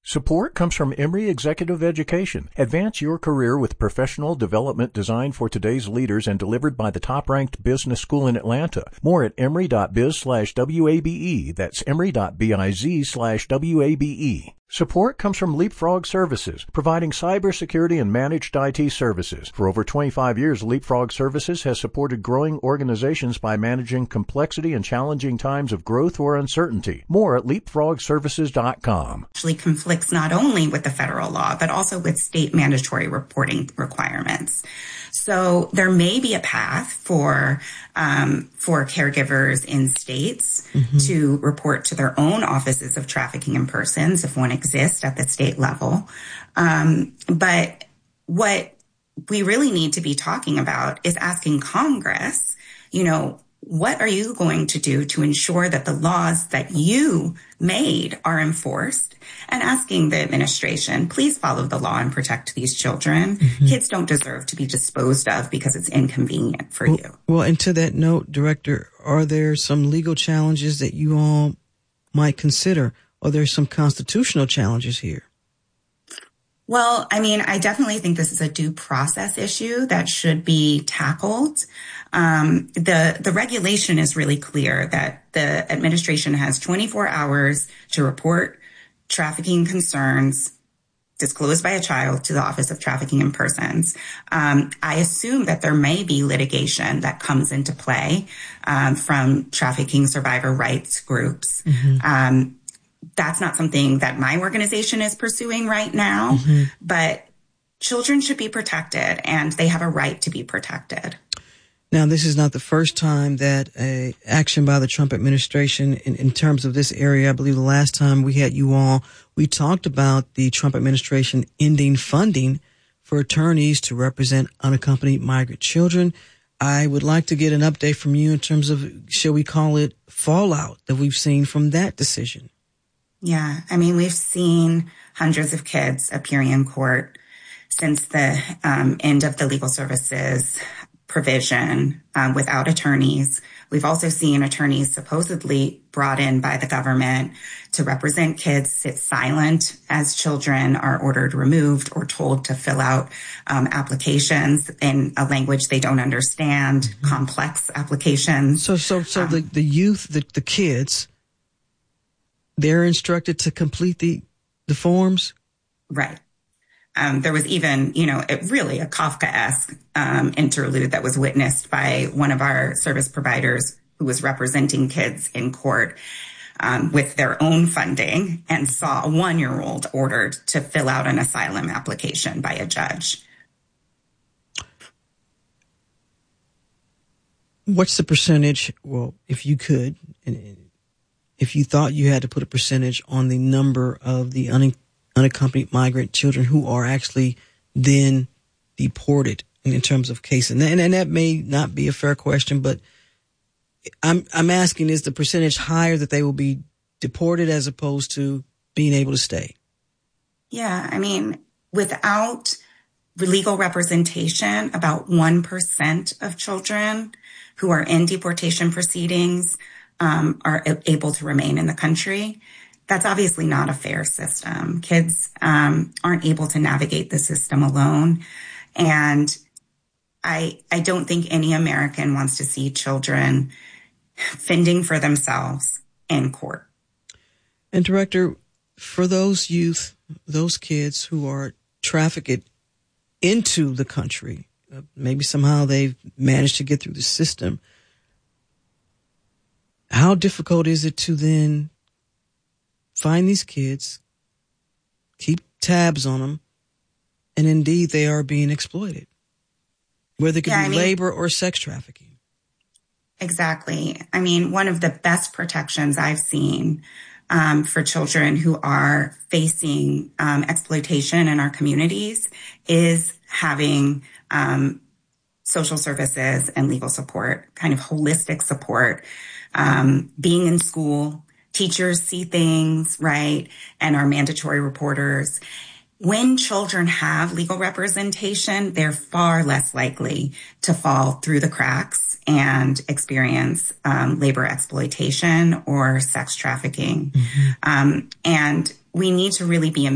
Support comes from Emory Executive Education. Advance your career with professional development designed for today's leaders and delivered by the top-ranked business school in Atlanta. More at emory.biz/WABE. That's emory.biz/WABE. Support comes from Leapfrog Services, providing cybersecurity and managed IT services. For over 25 years, Leapfrog Services has supported growing organizations by managing complexity and challenging times of growth or uncertainty. More at leapfrogservices.com. Actually conflicts not only with the federal law, but also with state mandatory reporting requirements. So there may be a path for caregivers in states to report to their own offices of trafficking in persons if one exists at the state level. But what we really need to be talking about is asking Congress, what are you going to do to ensure that the laws that you made are enforced, and asking the administration, please follow the law and protect these children. Kids don't deserve to be disposed of because it's inconvenient for you. Well, and to that note, Director, are there some legal challenges that you all might consider? Are there some constitutional challenges here? Well, I definitely think this is a due process issue that should be tackled. The regulation is really clear that the administration has 24 hours to report trafficking concerns disclosed by a child to the Office of Trafficking in Persons. I assume that there may be litigation that comes into play from trafficking survivor rights groups. That's not something that my organization is pursuing right now, but children should be protected, and they have a right to be protected. Now, this is not the first time that action by the Trump administration in terms of this area. I believe the last time we had you all, we talked about the Trump administration ending funding for attorneys to represent unaccompanied migrant children. I would like to get an update from you in terms of, shall we call it, fallout that we've seen from that decision. Yeah, we've seen hundreds of kids appearing in court since the end of the legal services provision without attorneys. We've also seen attorneys supposedly brought in by the government to represent kids sit silent as children are ordered removed or told to fill out applications in a language they don't understand, complex applications. So the youth, the kids, they're instructed to complete the forms? Right. There was even, really a Kafkaesque interlude that was witnessed by one of our service providers who was representing kids in court with their own funding, and saw a 1-year-old ordered to fill out an asylum application by a judge. What's the percentage? Well, if you could, if you thought you had to put a percentage on the number of the unaccompanied migrant children who are actually then deported in terms of cases. And that may not be a fair question, but I'm asking, is the percentage higher that they will be deported as opposed to being able to stay? Yeah, without legal representation, about 1% of children who are in deportation proceedings are able to remain in the country. That's obviously not a fair system. Kids aren't able to navigate the system alone. And I don't think any American wants to see children fending for themselves in court. And Director, for those youth, those kids who are trafficked into the country, maybe somehow they've managed to get through the system, how difficult is it to then find these kids, keep tabs on them, and indeed they are being exploited, whether it could be labor or sex trafficking? Exactly. One of the best protections I've seen for children who are facing exploitation in our communities is having social services and legal support, kind of holistic support, being in school. Teachers see things, right, and are mandatory reporters. When children have legal representation, they're far less likely to fall through the cracks and experience labor exploitation or sex trafficking. And we need to really be